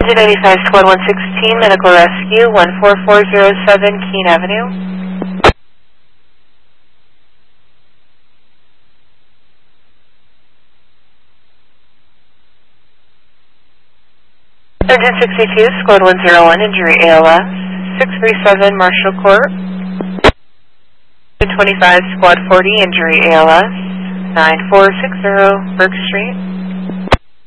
95 Squad 116, Medical Rescue, 14407 Keene Avenue. Surgeon 62, Squad 101, injury ALS, 637 Marshall Court. 25 Squad 40, injury ALS, 9460 Burke Street.